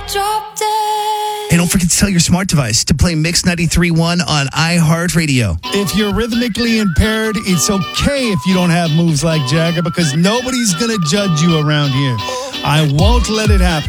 drop dead. And don't forget to tell your smart device to play Mix 93.1 on iHeartRadio. If you're rhythmically impaired, it's okay if you don't have moves like Jagger because nobody's going to judge you around here. I won't let it happen.